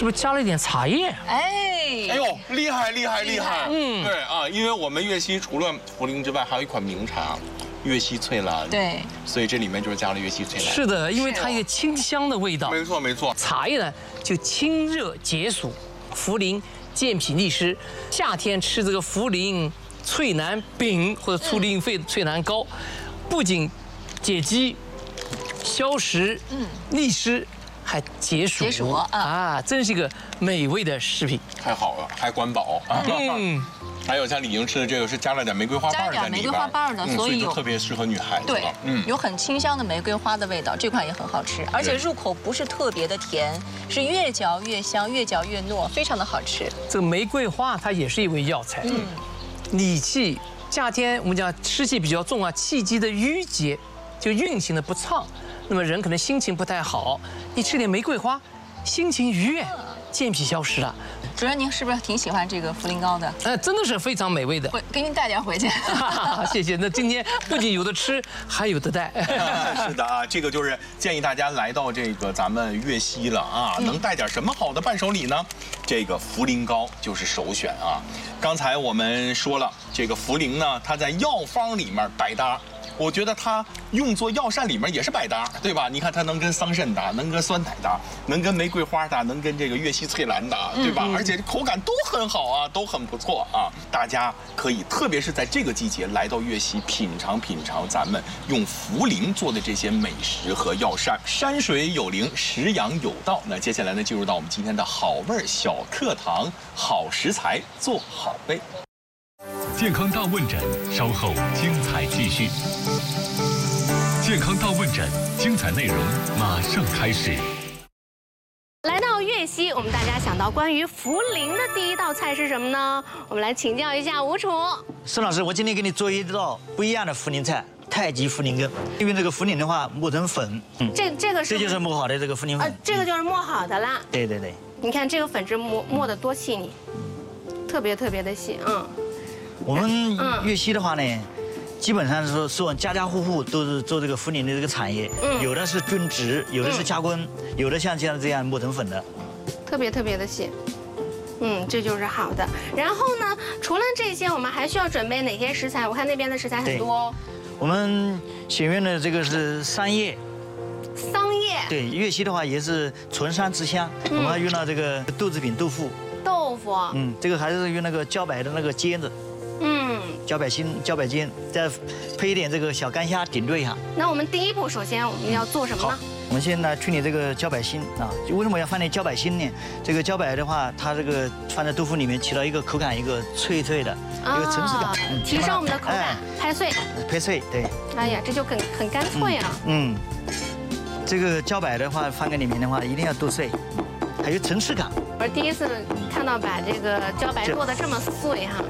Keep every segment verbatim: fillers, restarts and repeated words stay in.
是不是加了一点茶叶？ 哎， 哎呦，厉害厉害厉害！嗯，对啊，因为我们粤西除了茯苓之外，还有一款名茶。粤西翠兰， 对， 所以这里面就是加了粤西翠兰。 是的，因为它一个清香的味道。 没错没错。 茶叶呢就清热解暑，茯苓健脾利湿。夏天吃这个茯苓翠兰饼或者醋苓肺翠兰糕，不仅解饥、消食、嗯、利湿，还解暑。 解暑啊，真是一个美味的食品。 太好了，还管饱。嗯。还有像李莹吃的这个是加了点玫瑰花瓣在里边， 玫瑰花瓣的， 所以就特别适合女孩子。 对，嗯，有很清香的玫瑰花的味道，这款也很好吃，而且入口不是特别的甜，是越嚼越香，越嚼越糯，非常的好吃。 这个玫瑰花它也是一味药材，嗯，理气，夏天我们讲湿气比较重啊，气机的郁结，就运行的不畅，那么人可能心情不太好，一吃点玫瑰花，心情愉悦，健脾消食了。 主任，您是不是挺喜欢这个茯苓糕的？ 呃，真的是非常美味的。 回给您带点回去。 谢谢。那今天不仅有的吃，还有的带。 是的啊，这个就是建议大家来到这个咱们粤西了啊，能带点什么好的伴手礼呢？这个茯苓糕就是首选啊。刚才我们说了，这个茯苓呢，它在药方里面百搭。我觉得它用作药膳里面也是百搭，对吧？你看它能跟桑葚搭，能跟酸奶搭，能跟玫瑰花搭，能跟这个粤西翠兰搭，对吧？而且口感都很好啊，都很不错啊。大家可以，特别是在这个季节来到粤西，品尝品尝咱们用茯苓做的这些美食和药膳。山水有灵，食养有道。那接下来呢，进入到我们今天的好味儿小课堂，好食材做好杯。 健康大问诊，稍后精彩继续。健康大问诊，精彩内容马上开始。 来到粤西，我们大家想到关于茯苓的第一道菜是什么呢？我们来请教一下吴厨。 孙老师，我今天给你做一道不一样的茯苓菜——太极茯苓羹。因为这个茯苓的话磨成粉， 嗯，这这个是这就是磨好的这个茯苓粉。 呃，这个就是磨好的啦。 对对对。 你看这个粉质磨磨得多细腻，特别特别的细，嗯。 我们粤西的话呢，基本上说说家家户户都是做这个茯苓的这个产业，嗯，有的是均植，有的是加工，有的像像这样磨成粉的， 特别特别的细，嗯，这就是好的。然后呢，除了这些，我们还需要准备哪些食材？我看那边的食材很多哦。 我们选用的这个是桑叶。 桑叶。 对，粤西的话也是纯山之乡，我们还用到这个豆制品豆腐。 豆腐。 嗯，这个还是用那个茭白的那个尖子。嗯，茭白心、茭白尖，再配一点这个小干虾顶缀一下。 那我们第一步，首先我们要做什么呢？ 我们先来处理这个茭白心啊。为什么要放点茭白心呢？这个茭白的话，它这个放在豆腐里面起到一个口感，一个脆脆的一个层次感， 提升我们的口感，拍脆。 拍脆，对。 哎呀，这就很很干脆啊。 嗯，这个茭白的话放在里面的话，一定要剁碎，还有层次感。 我第一次看到把这个茭白剁得这么碎哈。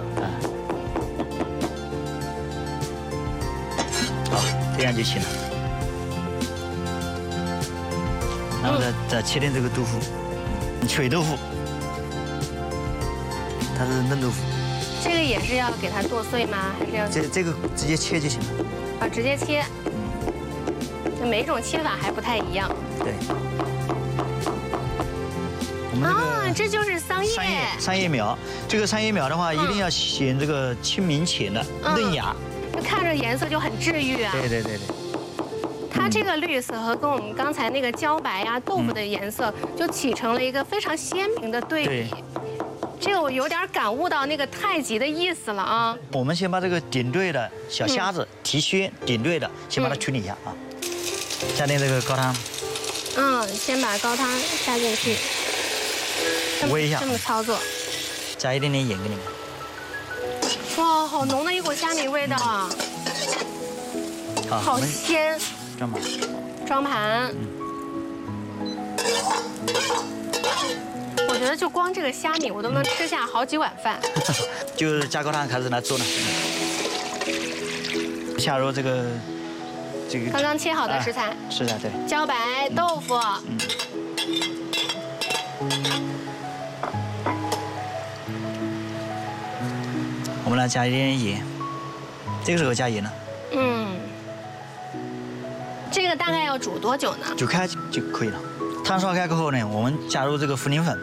好，这样就行了。然后再再切点这个豆腐，水豆腐，它是嫩豆腐。 这个也是要给它剁碎吗？还是要？ 这这个直接切就行了。 啊，直接切。嗯。每一种切法还不太一样。 对。 啊，这就是桑叶。 桑叶桑叶苗，这个桑叶苗的话，一定要选这个清明前的嫩芽。 看着颜色就很治愈啊！ 对对对对， 它这个绿色和跟我们刚才那个茭白呀、豆腐的颜色就起成了一个非常鲜明的对比。这个我有点感悟到那个太极的意思了啊！ 我们先把这个顶缀的小虾子提鲜顶缀的，先把它处理一下啊，加点这个高汤。 嗯，先把高汤加进去， 煨一下， 这么操作， 加一点点盐给你们。 哇，好浓的一股虾米味道啊！ 好， 好鲜。 装盘。 装盘。我觉得就光这个虾米，我都能吃下好几碗饭。 就是加高汤开始来做了。下入这个这个刚刚切好的食材。 是的，对。 茭白豆腐。嗯。 我们来加一点盐，这个时候加盐了。嗯， 这个大概要煮多久呢？ 煮开就可以了。汤烧开过后呢，我们加入这个茯苓粉。